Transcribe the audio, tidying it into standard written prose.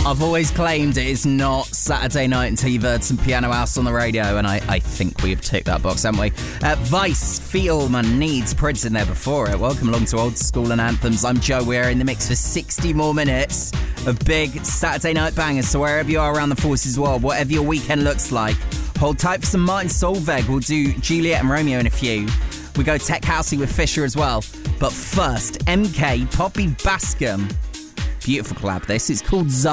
I've always claimed it is not Saturday night until you've heard some Piano House on the radio, and I think we've ticked that box, haven't we? Vice, Fielman, Needs, Prince in there before it. Welcome along to Old School and Anthems. I'm Joe. We're in the mix for 60 more minutes of big Saturday night bangers. So wherever you are around the forces world, whatever your weekend looks like, hold tight for some Martin Solveig. We'll do Juliet and Romeo in a few. We go tech housey with Fisher as well. But first, MK, Poppy Bascom. Beautiful collab this. It's called Zone.